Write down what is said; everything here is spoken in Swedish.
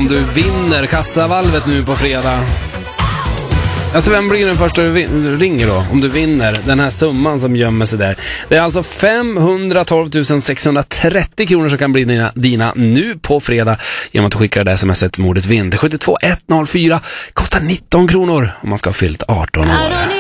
om du vinner kassavalvet nu på fredag. Alltså vem blir den första du ringer då? Om du vinner den här summan som gömmer sig där. Det är alltså 512 630 kronor som kan bli dina nu på fredag genom att du skickar det smset med ordet vind. 72104 kostar 19 kronor om man ska ha fyllt 18 år.